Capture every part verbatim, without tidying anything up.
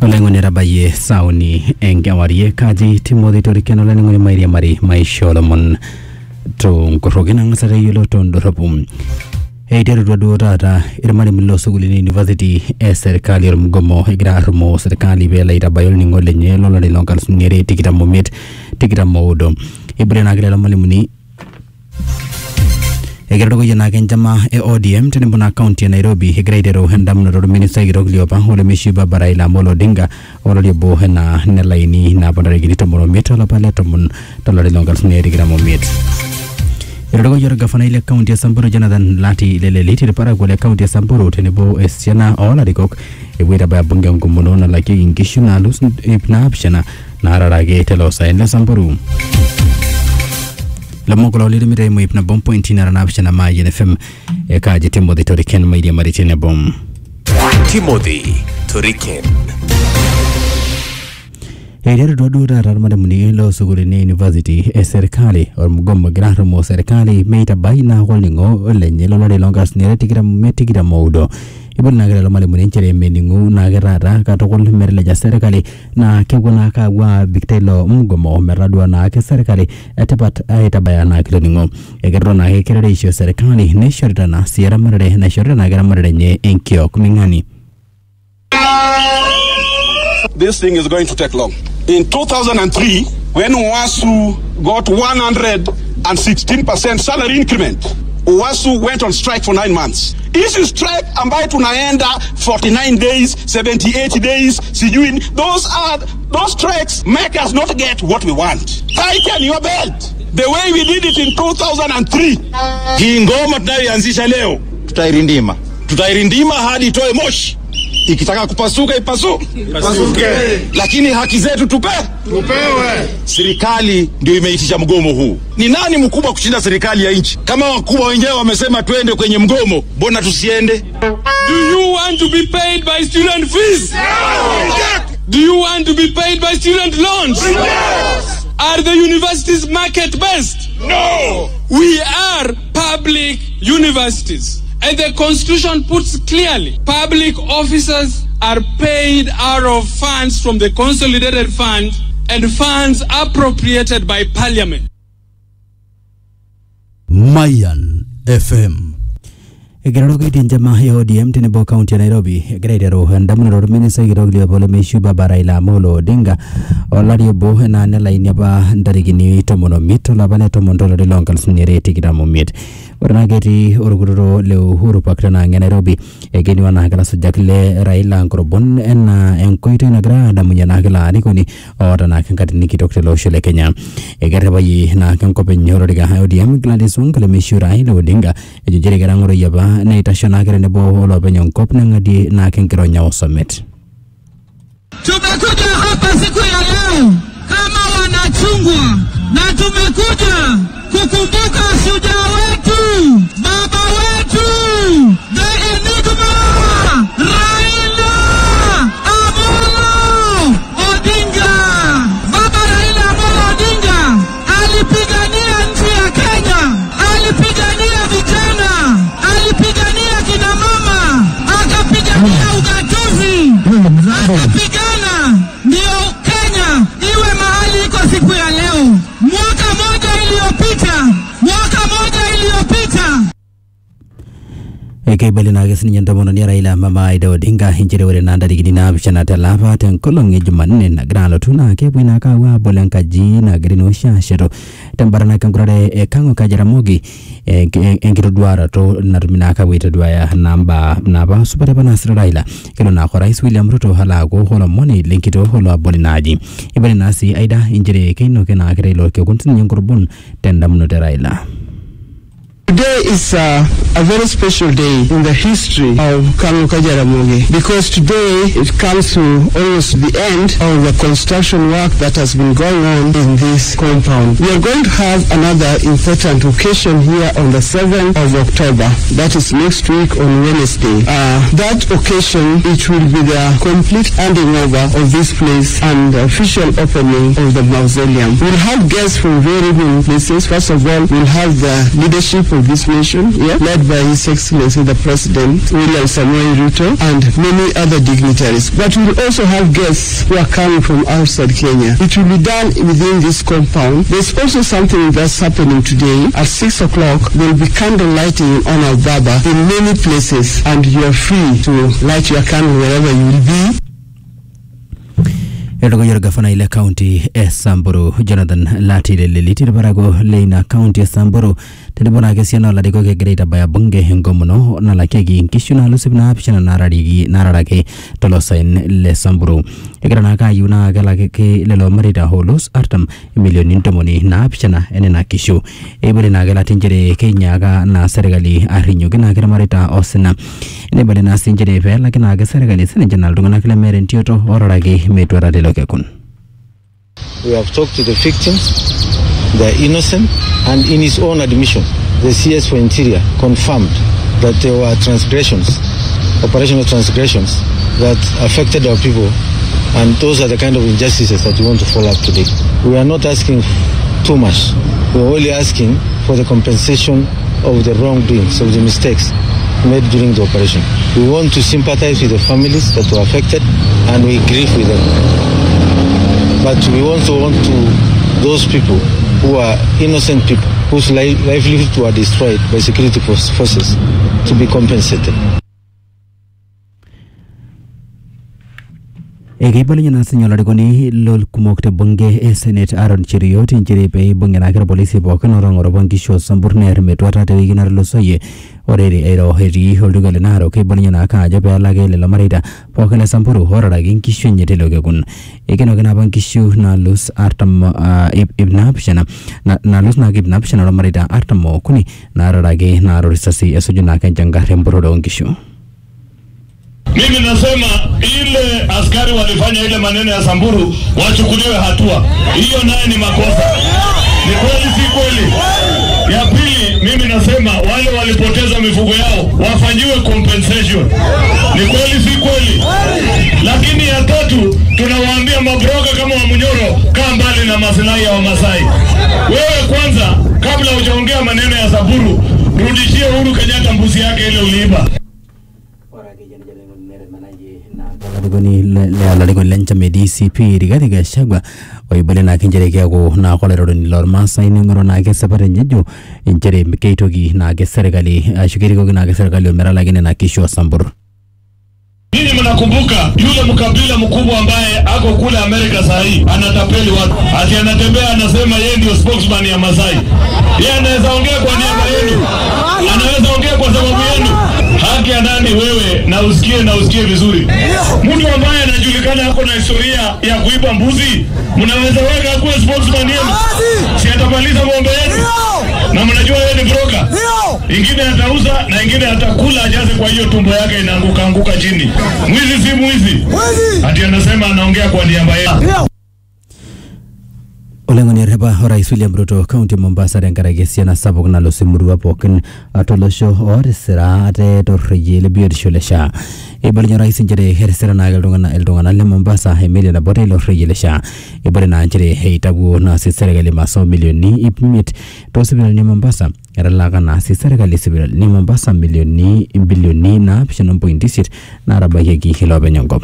Olengoni rabaye sauni engawariye kaji Timothy Torikeno olengoni mairi mari maisholomon to nkorogena ngasare yolo tondorapum Eidero dua data irmani milo sugulini university e serikali ya mgomo igra armo serikali bela irabayol ningole nye lola ni lonkal sunire tikita momit tikita maudo ibre na gila malimuni Egira dogo yana kenjama e O D M tenembona county ya Nairobi igra idero henda mnaro minister igira gliopa ole mishiba baraila molo dinga olo libo hena nelaini na bandari ginito molo mito la pale tomun lola ni lonkal sunire tikita momit Erogo yoro gafana ile county ya Samburu Jonathan Lati lele liti para gole county ya Samburu tenebo esiana ola rikok ebwira ba bunge ngumuno na laki ingishu na lus ipna optiona na ararage telo sa ene Samburu Lamo kola liri mire mo ipna bom point na na optiona ma N F M e ka je Timothy Toriken media maritene bom Timothy Toriken Eidero dua rarmada muni lo sugulini university e serikali or mgomo grahro mo serikali meita baina holingo lenye lo lade longas nere tigira metigira maudo ibul nagara lo male muni chere meningu nagarara ka tokol merle ja serikali na kegona ka wa biktelo mgomo meradwa na ke serikali etapat aita bayana kliningo egero na ke kere isho serikali ne shorita na sierra marade na shorita na gara marade nye enkio kumingani This thing is going to take long. In two thousand three, when UWASU got one hundred sixteen percent salary increment, UWASU went on strike for nine months. Issue strike ambayo tunaenda forty-nine days, seventy-eight days, sijui. Those are, those strikes make us not get what we want. Tighten your belt. The way we did it in two thousand three. Hii ngoma tunayoanzisha leo, tutairindima. Tutairindima hadi itoe moshi. Ikitaka kupasuka ipasuke, ipasuke. Lakini haki zetu tupe, tupewe. Serikali ndio imeitisha mgomo huu. Ni nani mkubwa kushinda serikali ya nchi? Kama wakubwa wenyewe wamesema twende kwenye mgomo, mbona tusiende? Do you want to be paid by student fees? No. Do you want to be paid by student loans? Yes. Are the universities market based? No. We are public universities. And the Constitution puts clearly, public officers are paid out of funds from the Consolidated Fund and funds appropriated by Parliament. Mayan F M Egerado gaitin jama ya O D M tenebo county ya Nairobi Egeradero handamuna rodo minisa giroglia bole meshuba baraila molo dinga Olario bohe na nela inyaba ndarigini tomono mito labane tomontolo de lonkal sinere tikida momit Warna geti uruguro leo huru pakrana nge Nairobi Egeni wana hagala sujakile Raila Nkorobon ena enkoito inagra damunya na hagala anikoni Ota na kankati niki dokte lo shule Kenya Egerada bayi na kankope nyoro diga O D M Gladys Wangale meshu Raila Odinga Ejujere garangoro yaba na itashona kere nebo holo penyon kop na ngadi na kenkiro nyao summit Tumekuja hapa siku ya leo kama wanachungwa na tumekuja kukumbuka shujaa wetu, baba wetu, the enigma, Raila Amolo Odinga. Baba Raila Amolo Odinga alipigania nchi ya Kenya, alipigania vijana, alipigania kina mama, akapigania ugatuzi, akapigana ndio Kenya iwe mahali iko siku ya leo. Mwaka moja iliyopita, mwaka moja iliyopita. Eke bali na gesi nyanda mono ni Raila mama Aida Odinga hinjere wale nanda digini na abishana talafa ten kolongi jumanne na grano tuna kebu ina kawa bolenka jina grino shashero tambara na kangurade e kango kajaramogi enkiru duara to narumina kawa ita duaya namba naba supere bana sira Raila kilo na kwa Rais William Ruto halago hola moni linkito hola bolinaji ibali nasi Aida hinjere keino kena akire ilo kio kuntini nyankurubun tenda mno de Raila. Today is uh, a very special day in the history of Kanu Kajaramogi because today it comes to almost the end of the construction work that has been going on in this compound. We are going to have another important occasion here on the seventh of October. That is next week on Wednesday. Uh, that occasion, it will be the complete handing over of this place and the official opening of the mausoleum. We'll have guests from very many places. First of all, we'll have the leadership of of this nation, yeah, led by His Excellency the President, William Samoei Ruto, and many other dignitaries. But we will also have guests who are coming from outside Kenya. It will be done within this compound. There's also something that's happening today. At six o'clock, there will be candle lighting in honor of Baba in many places, and you are free to light your candle wherever you will be. Edogo gavana ile county e Samburu Jonathan Lati leliti barago leina county e Samburu tedibona kesiano la digo ke greater baya bunge ngomuno na lakegi kishuna lusibna apishana nararigi nararage tolosain le Samburu egrana ka yuna gala ke lelo marita holos artam million intomoni na apishana enena kishu ebole na gala tinjere Kenya ga na sergali arinyo gina gra marita osna ne bale na sinjere ve la gina ga sergali senjana dungana kile merentioto orarage metwara de We have talked to the victims, they are innocent, and in his own admission, the C S for Interior confirmed that there were transgressions, operational transgressions that affected our people, and those are the kind of injustices that we want to follow up today. We are not asking too much. We are only asking for the compensation of the wrongdoings, of the mistakes made during the operation. We want to sympathize with the families that were affected, and we grieve with them. But we also want to those people who are innocent people, whose li livelihoods were destroyed by security forces, to be compensated. Ege bali na sinyola degoni lol kumokte bunge e Senate Aaron Cheriot injiri pe bunge na kera polisi bokan orangoro bangi show Samburu ne metwata te wigi na losoye orere ero heri holdugale na ro ke bali na ka jabe alage le lamarida bokan Samburu horara gin kishu nyete loge kun ege no gina bangi show na lus artam ibna pishana na lus na gibna pishana lamarida artam mo kuni na rarage na ro risasi esujuna kan janga remburo do kishu. Mimi nasema ile askari walifanya ile maneno ya Samburu wachukuliwe hatua. Hiyo naye ni makosa. Ni kweli si kweli? Ya pili, mimi nasema wale walipoteza mifugo yao wafanyiwe compensation. Ni kweli si kweli? Lakini ya tatu, tunawaambia mabroga kama wa Munyoro, kaa mbali na maslahi ya Wamasai. Wewe kwanza, kabla hujaongea maneno ya Samburu, rudishie Uhuru Kenyatta mbuzi yake ile uliiba. Goni le ala le lencha me D C P rigadi ga shagwa oi bale na kinjere ke go na kolero ni lor masa ine ngoro na ke sabare nyejo injere mkeito gi na ke serikali ashukiri go na ke serikali mera lagine na kisho Samburu. Nini mnakumbuka yule mkabila mkubwa ambaye ako kule Amerika saa hii anatapeli watu. Ati anatembea anasema yeye ndio spokesman ya Masai. Yeye anaweza ongea kwa niaba yenu. Anaweza ongea kwa sababu yenu. Haki ya nani wewe na usikie na usikie vizuri. Mtu ambaye anajulikana hapo na historia ya kuiba mbuzi, mnaweza weka kuwa spokesman yenu. Si atamaliza ng'ombe yenu. Na mnajua yeye ni broker. Ingine atauza na ingine atakula ajaze kwa hiyo tumbo yake inaanguka anguka chini. Mwizi si mwizi. Ati anasema anaongea kwa niaba yake. Olengoni reba Rais William Ruto County Mombasa rengarage siana sabok na losimuru apoken atolosho orisira ate torreye le biodisholesha ebali Rais njere hersira na eldongana eldongana le Mombasa Emilia na bote lo reyelesha ebali na njere heitabu na sisergali maso milioni ipmit to sibil ni Mombasa eralaga na sisergali sibil ni Mombasa milioni bilioni na pishanon point six na rabaye gi hilobe nyongop.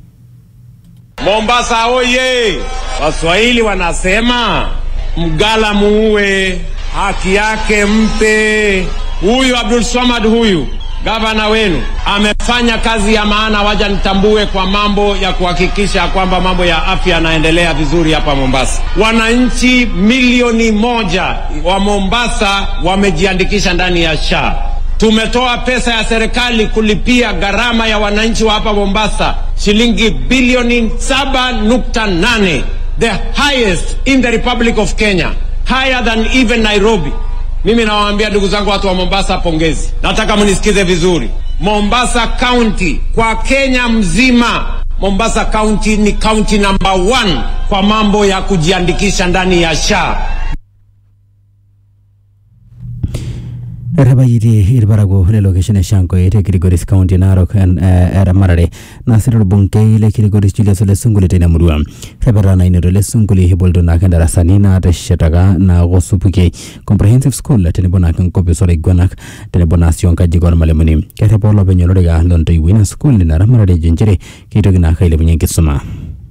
Mombasa oye! Waswahili wanasema mgala muue, haki yake mpe. Huyu Abdul Swamad huyu gavana wenu amefanya kazi ya maana, waja nitambue kwa mambo ya kuhakikisha kwamba mambo ya afya yanaendelea vizuri hapa Mombasa. Wananchi milioni moja wa Mombasa wamejiandikisha ndani ya S H A. Tumetoa pesa ya serikali kulipia gharama ya wananchi wa hapa Mombasa shilingi bilioni saba nukta nane, the highest in the Republic of Kenya, higher than even Nairobi. Mimi nawaambia ndugu zangu watu wa Mombasa, pongezi. Nataka mnisikize vizuri. Mombasa County kwa Kenya mzima, Mombasa County ni county number one kwa mambo ya kujiandikisha ndani ya S H A. Rabayiti ilbarago le location e Shanko e Kilgoris County Narok and era Marade Nasir Bunke le Kilgoris Julius le Sunguli tena murua Feberana in le Sunguli hiboldo nakanda rasanina te shetaga na gosupuke comprehensive school tenebona kan kopio sore gwanak tenebonation ka jigor malemuni kete polo benyolo daga lonto wina school ni na Marade jinjere kito gina khaile bunye kisuma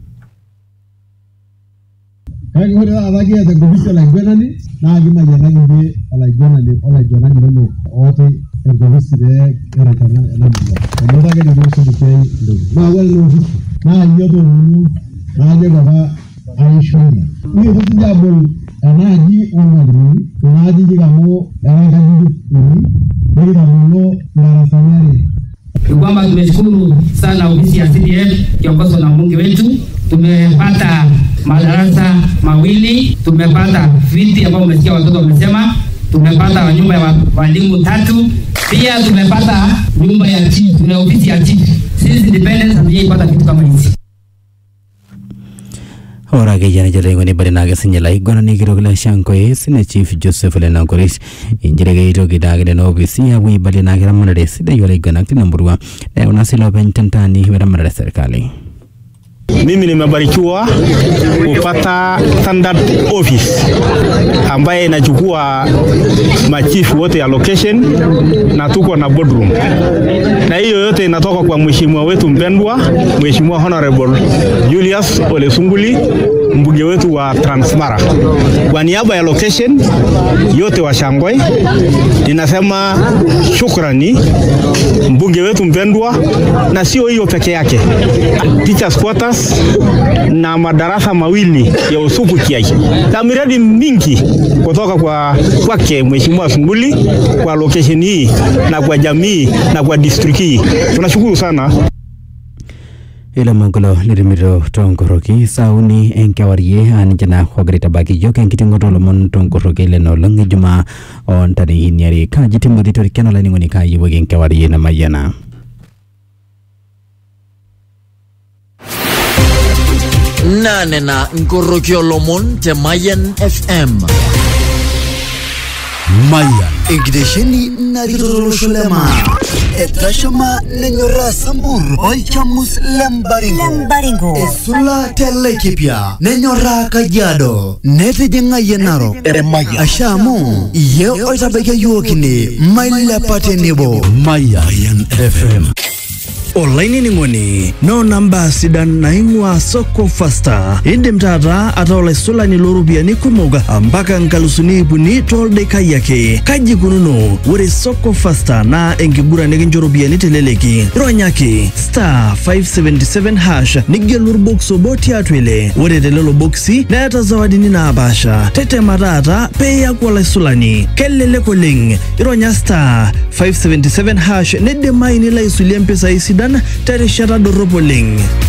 Kaya hora abagi ada gobisa la igwana ni na agima yana ngi ala igwana ni ala igwana ni no ote e gobisi de era kana na mwa no daga ni gobisi de ndo na wal no na yodo no na je baba aishuna ni do jabul na ji onwali na ji gamo na ga ji ni ni gamo na sanari kwamba tumeshukuru sana ofisi ya C D F kiongozwa na mbunge wetu. Tumepata madarasa mawili, tumepata viti ambao umesikia watoto wamesema, tumepata nyumba ya walimu tatu, pia tumepata nyumba ya chief na ofisi ya chief. Sisi independence hatujapata kitu kama hizi. Ora ke jana jare ngoni bari naga sinyala igona ni kirogla Shanko e sine chief Joseph Lena Koris injire ge ito gidaga de no bisi ya wi bali naga ramana sida yola igona ti number e unasilo bentantani hibera mara serikali. Mimi nimebarikiwa kupata standard office ambaye inachukua machifu wote ya location na tuko na boardroom. Na hiyo yote inatoka kwa mheshimiwa wetu mpendwa, Mheshimiwa Honorable Julius Ole Sunguli, mbunge wetu wa Transmara. Kwa niaba ya location yote wa Shangoi, ninasema shukrani mbunge wetu mpendwa, na sio hiyo peke yake. Teachers quarters na madarasa mawili ya usupu kiai. Na miradi mingi kutoka kwa kwake Mheshimiwa Sunguli kwa location hii na kwa jamii na kwa district hii. Tunashukuru sana. Ila mangulo lirimiro tongoroki sauni enkawarie anjana khogrita baki joke enkitingotolo mon tongoroki leno langi juma on tani hinyari ka jitimodi tori kenala ni ngoni ka yibo enkawarie na mayana. Nane na Ngorokio Lomon te Mayan F M. Mayan Ingdesheni Naritolo Shulema Etashama Nenyora Sambur Oichamus Lembaringo Lembaringo Esula Telekipia Nenyora Kajado Nete Jenga Yenaro Eremaya Ashamu Ye Oitabeke Yuokini Maila Patenebo Mayan F M. Online ni ngoni no namba sidan na ingwa soko fasta indi mtata ataola sola ni lorubia ni kumoga ambaka nkalusuni buni tolde kayake kaji kununo wore soko fasta na engibura neginjorubia ni teleleki ronyaki star five seventy-seven hash nigel boxo boti atwele wore telelo boxi na yata zawadi ni na abasha tete matata peya kwa la solani kelele koling ronya star five seventy-seven hash nede maini la isulia mpesa isi dan tare shara doropo ling.